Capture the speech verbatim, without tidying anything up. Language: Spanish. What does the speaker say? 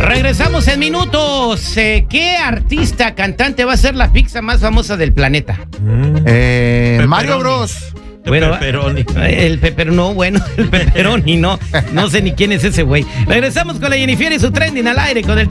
Regresamos en minutos. Eh, ¿Qué artista cantante va a ser la pizza más famosa del planeta? Mm. Eh, Mario Bros. Bueno, Pepperoni. El pepperoni, no, bueno, el pepperoni, no. No sé ni quién es ese güey. Regresamos con la Jennifer y su trending al aire con el